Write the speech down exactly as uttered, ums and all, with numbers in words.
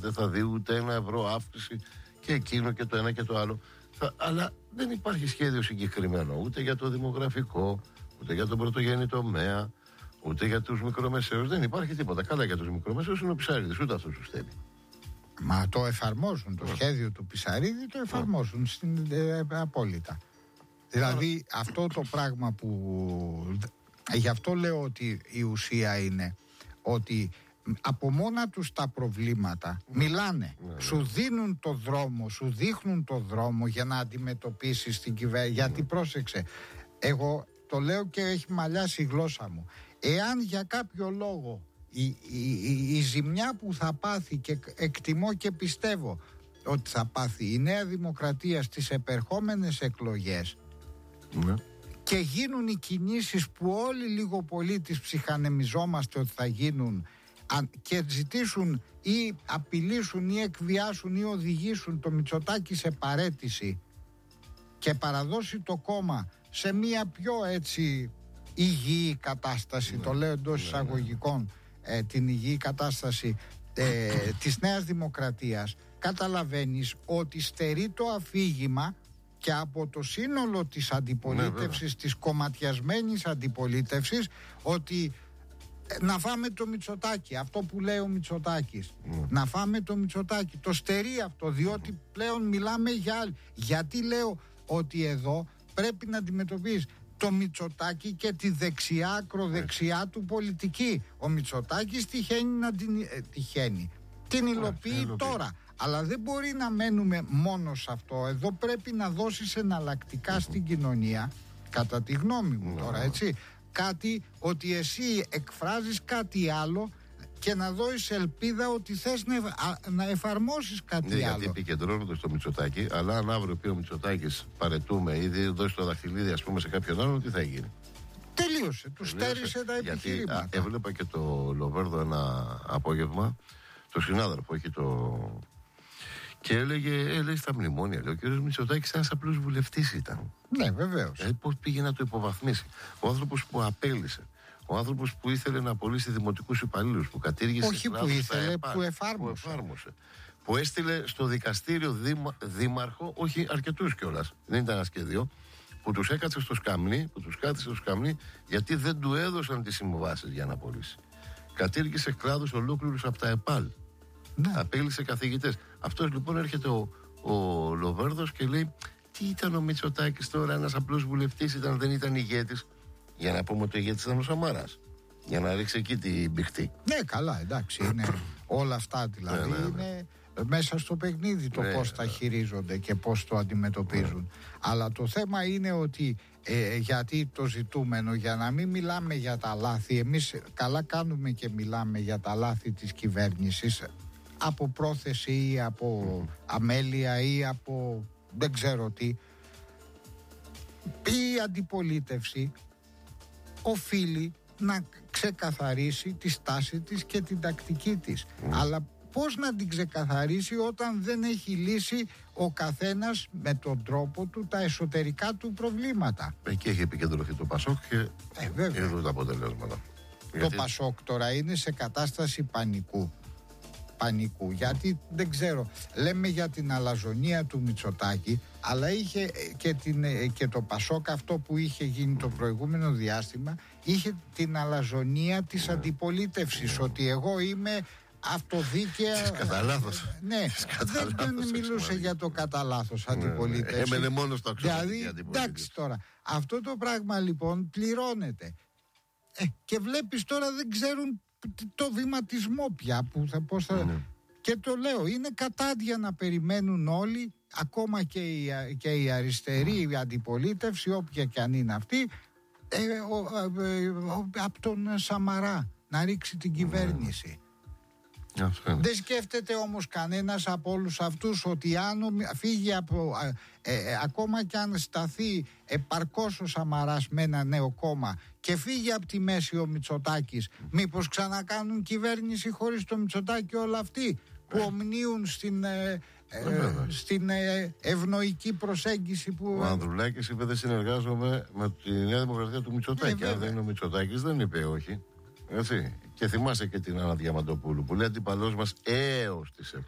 δεν θα δει ούτε ένα ευρώ αύξηση και εκείνο και το ένα και το άλλο. Θα, αλλά δεν υπάρχει σχέδιο συγκεκριμένο ούτε για το δημογραφικό, ούτε για τον πρωτογενή τομέα, ούτε για τους μικρομεσαίους. Δεν υπάρχει τίποτα. Καλά, για τους μικρομεσαίους είναι ο Πισαρίδης, ούτε αυτό τους θέλει. Μα το εφαρμόζουν, το yeah. σχέδιο του Πισαρίδη το εφαρμόζουν yeah. στην, ε, απόλυτα. Δηλαδή yeah. αυτό το πράγμα που... Γι' αυτό λέω ότι η ουσία είναι ότι από μόνα τους τα προβλήματα yeah. μιλάνε, yeah. σου δίνουν το δρόμο, σου δείχνουν το δρόμο για να αντιμετωπίσεις την κυβέρνηση. Yeah. Γιατί πρόσεξε, εγώ το λέω και έχει μαλλιάσει η γλώσσα μου. Εάν για κάποιο λόγο η, η, η, η ζημιά που θα πάθει, και εκτιμώ και πιστεύω ότι θα πάθει η Νέα Δημοκρατία στις επερχόμενες εκλογές ναι. και γίνουν οι κινήσεις που όλοι λίγο πολύ τις ψυχανεμιζόμαστε ότι θα γίνουν και ζητήσουν ή απειλήσουν ή εκβιάσουν ή οδηγήσουν το Μητσοτάκη σε παραίτηση και παραδώσει το κόμμα σε μια πιο έτσι υγιή κατάσταση, ναι, το λέω εντός εισαγωγικών, ε, την υγιή κατάσταση ε, της Νέας Δημοκρατίας, καταλαβαίνεις ότι στερεί το αφήγημα και από το σύνολο της αντιπολίτευσης, ναι, της κομματιασμένης αντιπολίτευσης, ότι να φάμε το Μητσοτάκη, αυτό που λέει ο Μητσοτάκης, mm. να φάμε το Μητσοτάκη, το στερεί αυτό, διότι mm. πλέον μιλάμε για άλλη. Γιατί λέω ότι εδώ πρέπει να αντιμετωπίσεις το Μητσοτάκη και τη δεξιά, ακροδεξιά mm. του πολιτική. Ο Μητσοτάκης τυχαίνει να την, ε, τυχαίνει. την υλοποιεί mm. τώρα. Αλλά δεν μπορεί να μένουμε μόνο σε αυτό. Εδώ πρέπει να δώσεις εναλλακτικά mm. στην κοινωνία, κατά τη γνώμη μου mm. τώρα, έτσι. Κάτι, ότι εσύ εκφράζεις κάτι άλλο και να δώσεις ελπίδα ότι θες να, α, να εφαρμόσεις κάτι ναι, άλλο. Γιατί επικεντρώνονται στο Μητσοτάκη, αλλά αν αύριο πει ο Μητσοτάκης παρετούμε ή δώσει το δαχτυλίδι, ας πούμε, σε κάποιον άλλον, τι θα γίνει? Τελείωσε, του στέρισε τα επιχειρήματα. Γιατί, α, έβλεπα και το Λοβέρδο ένα απόγευμα, το συνάδελφο, έχει το... Και έλεγε, έλεγε στα μνημόνια, λέει, ο κ. Μητσοτάκης ένας απλός βουλευτής ήταν. Ναι, βεβαίως. Ε, πώς πήγε να το υποβαθμίσει? Ο άνθρωπος που απέλησε, ο άνθρωπος που ήθελε να απολύσει δημοτικούς υπαλλήλους, που κατήργησε. Όχι που ήθελε, ΕΠΑ, που, εφάρμοσε. που εφάρμοσε. Που έστειλε στο δικαστήριο δήμα, δήμαρχο, όχι αρκετούς κιόλας, δεν ήταν ένα και δύο, που τους έκατσε στο σκαμνί, που τους κάθισε στο σκαμνί, γιατί δεν του έδωσαν τις συμβάσεις για να απολύσει. Κατήργησε κλάδους ολόκληρους από τα ΕΠΑΛ. Ναι. Απέλησε καθηγητές. Αυτός λοιπόν έρχεται ο, ο Λοβέρδος και λέει, τι ήταν ο Μητσοτάκης τώρα, ένας απλός βουλευτής ήταν, δεν ήταν ηγέτης? Για να πούμε ότι ο ηγέτης ήταν ο Σαμαράς, για να ρίξει εκεί την μπιχτή. Ναι, καλά, εντάξει, είναι όλα αυτά δηλαδή, ναι, ναι, ναι. είναι μέσα στο παιχνίδι το ναι, πώς τα χειρίζονται και πώς το αντιμετωπίζουν. Ναι. Αλλά το θέμα είναι ότι ε, γιατί το ζητούμενο, για να μην μιλάμε για τα λάθη, εμείς καλά κάνουμε και μιλάμε για τα λάθη της κυβέρνησης, από πρόθεση ή από mm. αμέλεια ή από δεν ξέρω τι, η αντιπολίτευση οφείλει να ξεκαθαρίσει τη στάση της και την τακτική της. Mm. Αλλά πώς να την ξεκαθαρίσει όταν δεν έχει λύσει ο καθένας με τον τρόπο του τα εσωτερικά του προβλήματα? Εκεί έχει επικεντρωθεί το Πασόκ και ε, είδουν τα αποτελέσματα. Το Γιατί... Πασόκ τώρα είναι σε κατάσταση πανικού. Πανικού, γιατί δεν ξέρω, λέμε για την αλαζονία του Μητσοτάκη, αλλά είχε και, την, και το Πασόκ, αυτό που είχε γίνει το προηγούμενο διάστημα, είχε την αλαζονία της yeah. αντιπολίτευσης, yeah. ότι εγώ είμαι αυτοδίκαια. Κατά λάθος. Ναι, δεν, δεν μιλούσε για το κατά λάθος αντιπολίτευση. Yeah. Έμενε μόνο στο αξιωματική δηλαδή, αντιπολίτευση. Εντάξει τώρα, αυτό το πράγμα λοιπόν πληρώνεται. Ε, και βλέπεις τώρα δεν ξέρουν το βηματισμό πια που θα, πώς θα... Mm. Και το λέω, είναι κατάντια να περιμένουν όλοι, ακόμα και η, και η αριστερή mm. η αντιπολίτευση, όποια και αν είναι αυτή, ε, ε, ε, ε, από τον Σαμαρά να ρίξει την κυβέρνηση. Mm. Δεν σκέφτεται όμως κανένας από όλους αυτούς ότι αν φύγει από, ε, ε, ακόμα και αν σταθεί επαρκώς ο Σαμαράς με ένα νέο κόμμα και φύγει από τη μέση ο Μητσοτάκης, mm. μήπως ξανακάνουν κυβέρνηση χωρίς το Μητσοτάκη όλα αυτοί που ε. ομνίουν στην, ε, ε, στην ε, ευνοϊκή προσέγγιση που... Ο Ανδρουλάκης είπε δεν συνεργάζομαι με τη Νέα Δημοκρατία του Μητσοτάκη. Ε, αν δεν είναι ο Μητσοτάκης δεν είπε όχι. Έτσι. Και θυμάσαι και την Άννα Διαμαντοπούλου που λέει αντιπαλός μας έως τις εκλογές.